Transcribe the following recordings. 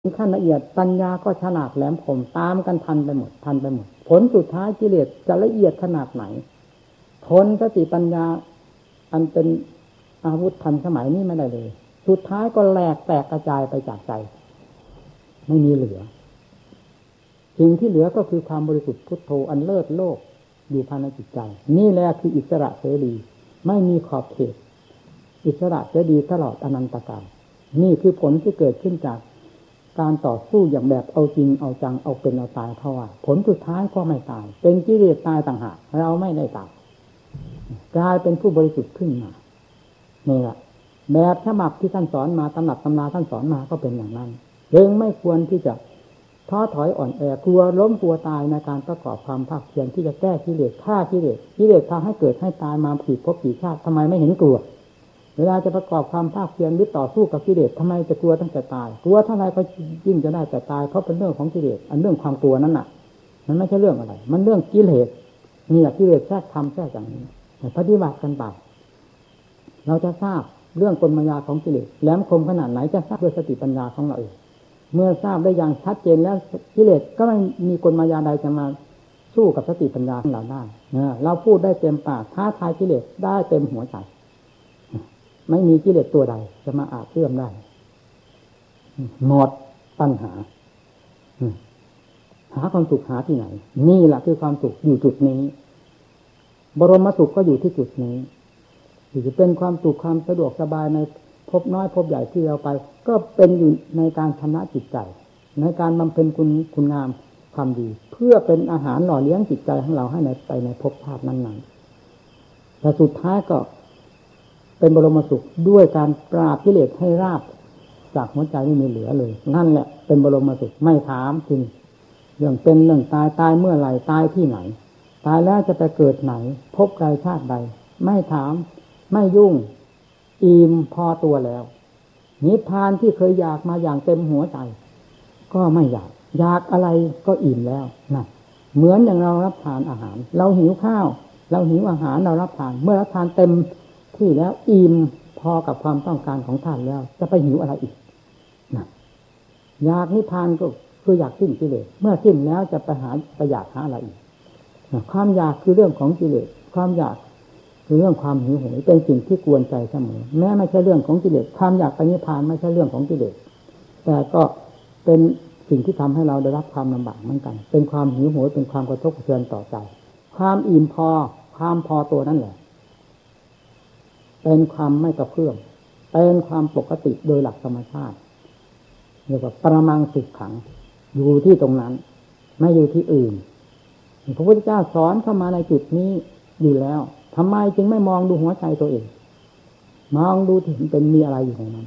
ขั้นละเอียดปัญญาก็ฉลาดแหลมคมตามกันทันไปหมดผลสุดท้ายกิเลสจะละเอียดขนาดไหนทนสติปัญญาอันเป็นอาวุธทันสมัยนี้ไม่ได้เลยสุดท้ายก็แหลกแตกกระจายไปจากใจไม่มีเหลือสิ่งที่เหลือก็คือความบริสุทธิ์พุทโธอันเลิศโลกอยู่ภายในจิตใจนี่แหละคืออิสระเสรีไม่มีขอบเขตอิสระเสรีตลอดอนันตกาลนี่คือผลที่เกิดขึ้นจากการต่อสู้อย่างแบบเอาจริงเอาจังเอาเป็นเอาตายเพราะว่าผลสุดท้ายก็ไม่ตายเป็นกิเลสตายต่างหากเราไม่ได้ตายกลายเป็นผู้บริสุทธิ์ขึ้นมานี่แหละแบบฉบับที่ท่านสอนมาตำหนักตำราท่านสอนมาก็เป็นอย่างนั้นจึงไม่ควรที่จะท้อถอยอ่อนแอกลัวล้มกลัวตายในการประกอบความภาคเพียรที่จะแก้กิเลสฆ่ากิเลสพาให้เกิดให้ตายมาผีพบผีชาติทำไมไม่เห็นกลัวเวลาจะประกอบความภาคเพียรหรือต่อสู้กับกิเลสทำไมจะกลัวตั้งแต่ตายกลัวเท่าไรก็ยิ่งจะได้แต่ตายเพราะเป็นเรื่องของกิเลสอันเรื่องความกลัวนั้นน่ะมันไม่ใช่เรื่องอะไรมันเรื่องกิเลสนี่แหละกิเลสแทรกทำแทรกอย่างนี้ปฏิบัติกันไปเราจะทราบเรื่องกลมายาของกิเลสแหลมคมขนาดไหนจะทราบด้วยสติปัญญาของเราเองเมื่อทราบได้อย่างชัดเจนแล้วกิเลสก็ไม่มีกลมายาใดจะมาสู้กับสติปัญญาของเราได้เราพูดได้เต็มปากท้าทายกิเลสได้เต็มหัวใจไม่มีกิเลสตัวใดจะมาอาจเชื่อมได้หมดปัญหาหาความสุขหาที่ไหนนี่แหละคือความสุขอยู่จุดนี้บรมสุขก็อยู่ที่จุดนี้จะเป็นความสุขความสะดวกสบายในภพน้อยภพใหญ่ที่เราไปก็เป็นอยู่ในการชำระจิตใจในการบำเพ็ญคุณงามความดีเพื่อเป็นอาหารหล่อเลี้ยงจิตใจของเราให้ไปในภพชาตินั้นๆแต่สุดท้ายก็เป็นบรมสุขด้วยการปราบกิเลสให้ราบจากหัวใจไม่มีเหลือเลยนั่นแหละเป็นบรมสุขไม่ถามจริงเรื่องเป็นเรื่องตายเมื่อไหร่ตายที่ไหนตายแล้วจะไปเกิดไหนพบใดชาติใดไม่ถามไม่ยุ่งอิ่มพอตัวแล้วนิพพานที่เคยอยากมาอย่างเต็มหัวใจก็ไม่อยากอะไรก็อิ่มแล้วนะเหมือนอย่างเรารับทานอาหารเราหิวข้าวเราหิวอาหารเรารับทานเมื่อรับทานเต็มที่แล้วอิ่มพอกับความต้องการของท่านแล้วจะไปหิวอะไรอีกนะอยากนิพพานก็คืออยากสิ้นกิเลสเมื่อสิ้นแล้วจะไปอยากหาอะไรอีกนะความอยากคือเรื่องของกิเลสความอยากคือเรื่องความหิวโหยเป็นสิ่งที่กวนใจเสมอแม้ไม่ใช่เรื่องของกิเลสความอยากไปนิพพานไม่ใช่เรื่องของกิเลสแต่ก็เป็นสิ่งที่ทำให้เราได้รับความลำบากเหมือนกันเป็นความหิวโหยเป็นความกระทบกระเทือนต่อใจความอิ่มพอความพอตัวนั่นแหละเป็นความไม่กระเพื่อมเป็นความปกติโดยหลักธรรมชาติเรียกว่าปรมังสุขขังอยู่ที่ตรงนั้นไม่อยู่ที่อื่นพระพุทธเจ้าสอนเข้ามาในจุดนี้อยู่แล้วทำไมจึงไม่มองดูหัวใจตัวเองมองดูที่เป็นมีอะไรอยู่ในนั้น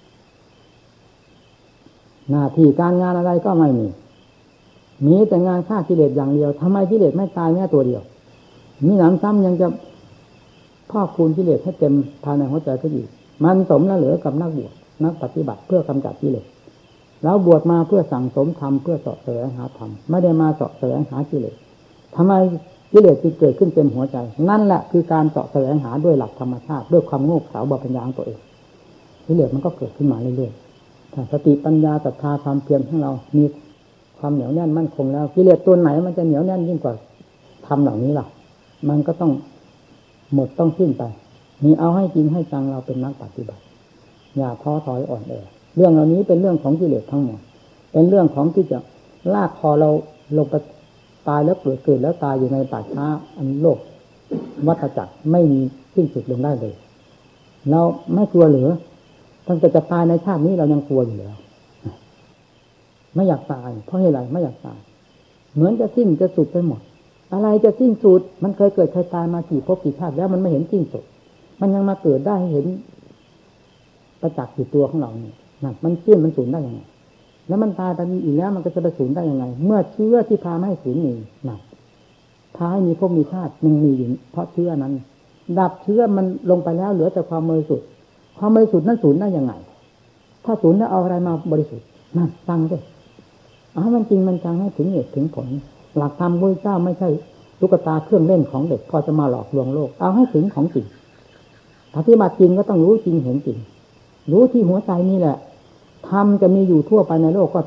หน้าที่การงานอะไรก็ไม่มีแต่งานฆ่ากิเลสอย่างเดียวทำไมกิเลสไม่ตายแม้ตัวเดียวมีหนำซ้ำยังจะพอกคูณกิเลสให้เต็มภายในหัวใจก็อีกมันสมแล้วเหลือกับนักบวชนักปฏิบัติเพื่อกำจัดกิเลสแล้วบวชมาเพื่อสั่งสมธรรมเพื่อเสาะแสวงหาธรรมไม่ได้มาเสาะแสวงหากิเลสทำไมกิเลสที่เกิดขึ้นเต็มหัวใจนั่นแหละคือการเสาะแสวงหาด้วยหลักธรรมชาติด้วยความโง่เขลาบาปัญญาของตัวเองกิเลสมันก็เกิดขึ้นมาเรื่อยๆถ้าสติปัญญาศรัทธาความเพียรของเรามีความเหนียวแน่นมั่นคงแล้วกิเลสตัวไหนมันจะเหนียวแน่นยิ่งกว่าธรรมเหล่านี้ล่ะมันก็ต้องหมดต้องสิ้นไปมีเอาให้จริงให้จังเราเป็นนักปฏิบัติอย่าท้อถอยอ่อนแอเรื่องเหล่านี้เป็นเรื่องของกิเลสทั้งหมดเป็นเรื่องของที่จะลากคอเราลงไปตายแล้วเกิดแล้วตายอยู่ในป่าช้าอันโลกวัฏจักรไม่มีสิ้นสุดลงได้เลยเราไม่กลัวหรือตั้งแต่จะตายในชาตินี้เรายังกลัวอยู่แล้วไม่อยากตายเพราะอะไรไม่อยากตายเหมือนจะสิ้นจะสุดไปหมดอะไรจะสิ้นสุดมันเคยเกิดเคยตายมากี่ภพกี่ชาติแล้วมันไม่เห็นสิ้นสุดมันยังมาเกิดได้เห็นประจักษ์อยู่ตัวของเราเนี่ยนั่นมันสิ้นมันสูญได้ยังไงแล้วมันตายไปอีกแล้วมันก็จะไปสูญได้ยังไงเมื่อเชื้อที่พาไม่ให้สูญมีนั่นพาให้มีภพมีชาติยังมีอยู่เพราะเชื้อนั้นดับเชื้อมันลงไปแล้วเหลือแต่ความบริสุทธิ์ความบริสุทธิ์นั้นสูญได้ยังไงถ้าสูญแล้วเอาอะไรมาบริสุทธิ์นั่นฟังด้วยเอามันจริงมันจังให้ถึงเหตุถึงผลหลักธรรมพระเจ้าไม่ใช่ตุ๊กตาเครื่องเล่นของเด็กพอจะมาหลอกลวงโลกเอาให้ถึงของจริงปฏิบัติจริงก็ต้องรู้จริงเห็นจริงรู้ที่หัวใจนี่แหละธรรมจะมีอยู่ทั่วไปในโลกก็